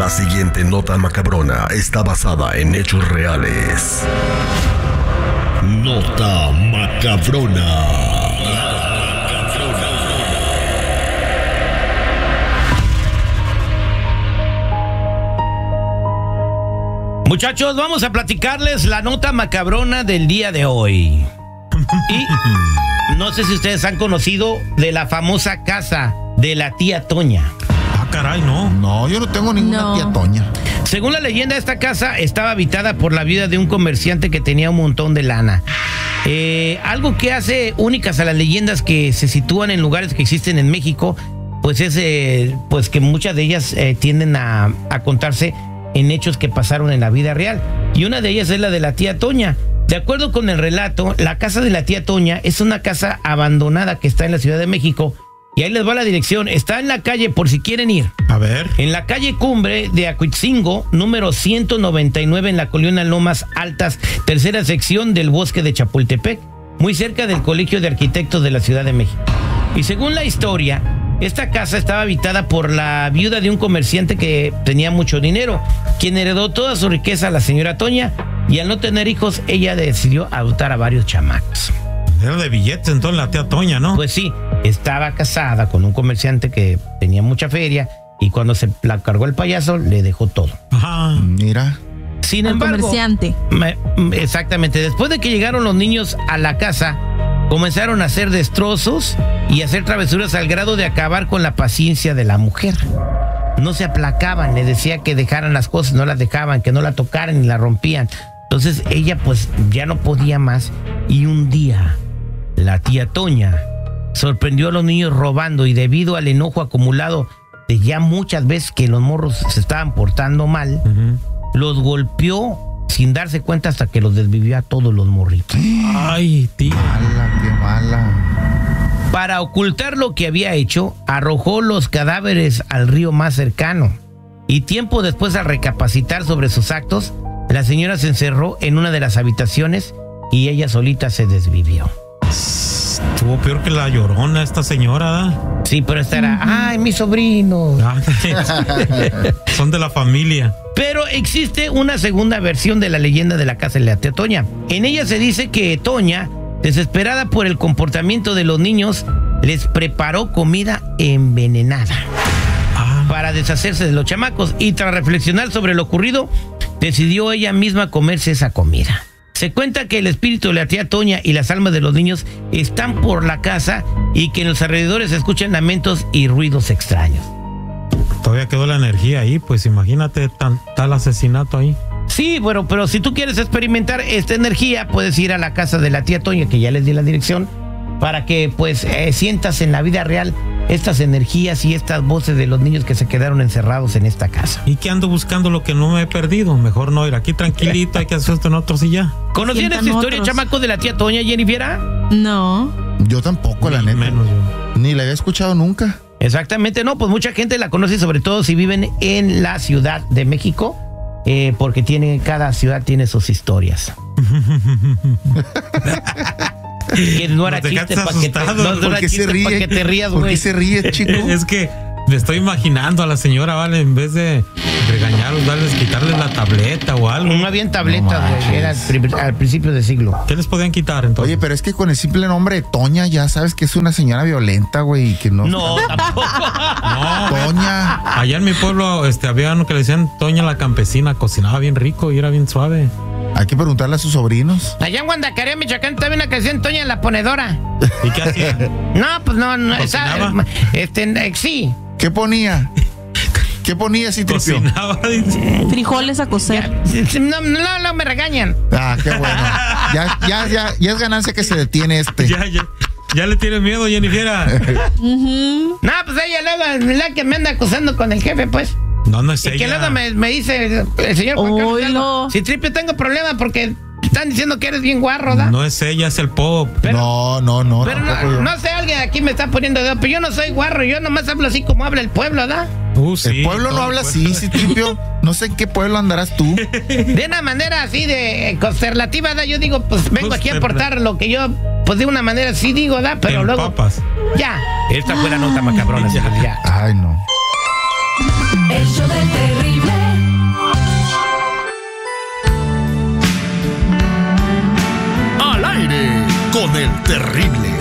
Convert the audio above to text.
siguiente nota macabrona está basada en hechos reales. Nota macabrona. Muchachos, vamos a platicarles la nota macabrona del día de hoy. Y no sé si ustedes han conocido de la famosa casa de la tía Toña. Ah, caray, no. No, yo no tengo ninguna tía Toña. Según la leyenda, esta casa estaba habitada por la viuda de un comerciante que tenía un montón de lana. Algo que hace únicas a las leyendas que se sitúan en lugares que existen en México, pues es pues que muchas de ellas tienden a contarse en hechos que pasaron en la vida real. Y una de ellas es la de la tía Toña. De acuerdo con el relato, la casa de la tía Toña es una casa abandonada que está en la Ciudad de México. Y ahí les va la dirección. Está en la calle, por si quieren ir. A ver. En la calle Cumbre de Acuitzingo, número 199, en la colonia Lomas Altas, tercera sección del Bosque de Chapultepec, muy cerca del Colegio de Arquitectos de la Ciudad de México. Y según la historia, esta casa estaba habitada por la viuda de un comerciante que tenía mucho dinero, quien heredó toda su riqueza a la señora Toña, y al no tener hijos, ella decidió adoptar a varios chamacos. Era de billetes entonces la tía Toña, ¿no? Pues sí, estaba casada con un comerciante que tenía mucha feria, y cuando se la cargó el payaso, le dejó todo. Ajá. Mira. Sin embargo, comerciante. Exactamente, después de que llegaron los niños a la casa, comenzaron a hacer destrozos y a hacer travesuras al grado de acabar con la paciencia de la mujer. No se aplacaban, le decía que dejaran las cosas, no las dejaban, que no la tocaran y la rompían. Entonces ella pues ya no podía más, y un día la tía Toña sorprendió a los niños robando, y debido al enojo acumulado de ya muchas veces que los morros se estaban portando mal, los golpeó sin darse cuenta hasta que los desvivió a todos los morritos. Ay, tía. Mala, qué mala. Para ocultar lo que había hecho, arrojó los cadáveres al río más cercano. Y tiempo después, al recapacitar sobre sus actos, la señora se encerró en una de las habitaciones y ella solita se desvivió. Estuvo peor que la Llorona esta señora, ¿eh? Sí, pero esta era, ¡ay, mis sobrinos! Son de la familia. Pero existe una segunda versión de la leyenda de la casa de la tía Toña. En ella se dice que Toña, desesperada por el comportamiento de los niños, les preparó comida envenenada para deshacerse de los chamacos, y tras reflexionar sobre lo ocurrido, decidió ella misma comerse esa comida. Se cuenta que el espíritu de la tía Toña y las almas de los niños están por la casa, y que en los alrededores se escuchan lamentos y ruidos extraños. Todavía quedó la energía ahí, pues imagínate tal asesinato ahí. Sí, bueno, pero si tú quieres experimentar esta energía, puedes ir a la casa de la tía Toña, que ya les di la dirección, para que pues sientas en la vida real estas energías y estas voces de los niños que se quedaron encerrados en esta casa. ¿Y qué ando buscando lo que no me he perdido? Mejor no ir aquí tranquilito, hay que hacer esto en otros y ya. ¿Conocían esta historia, chamaco, de la tía Toña, Jennifer? No. Yo tampoco, la neta. Menos yo. Ni la había escuchado nunca. Exactamente, no, pues mucha gente la conoce, sobre todo si viven en la Ciudad de México, porque cada ciudad tiene sus historias. Que no era chiste para que te rías, güey. ¿Por qué se ríe, chico? Es que me estoy imaginando a la señora, ¿vale? En vez de regañarlos, quitarles la tableta o algo. No había tableta, güey. Era al principio de siglo. ¿Qué les podían quitar entonces? Oye, pero es que con el simple nombre de Toña ya sabes que es una señora violenta, güey, y que no. No, tampoco. No. Toña. Allá en mi pueblo había uno que le decían Toña la campesina, cocinaba bien rico y era bien suave. Hay que preguntarle a sus sobrinos. Allá en Guandacaria, Michoacán, estaba una canción Toña la ponedora. ¿Y qué hacía? No, pues no. ¿Cocinaba? Sí. ¿Qué ponía? ¿Qué ponía, Citripio? Cocinaba, dice. Frijoles a cocer. No me regañan. Ah, qué bueno. Ya es ganancia que se detiene este. Ya le tienes miedo, Jennifer. No, pues ella luego es la que me anda acusando con el jefe, pues. No es ella. Y que luego me dice el señor Juan Carlos, si Tripio tengo problema porque están diciendo que eres bien guarro, ¿da? No es ella, es el pop. No. Pero no sé, alguien aquí me está poniendo dedo, pero yo no soy guarro, yo nomás hablo así como habla el pueblo, ¿da? Sí, el pueblo no habla así, Citripio. No sé en qué pueblo andarás tú. De una manera así de consternativa, ¿da? Yo digo, pues vengo aquí a aportar lo que yo, pues de una manera sí digo, ¿da? Pero luego. Papas. Ya. Esta fue la nota macabrona, ya. Ay, no. El show del terrible. con el terrible.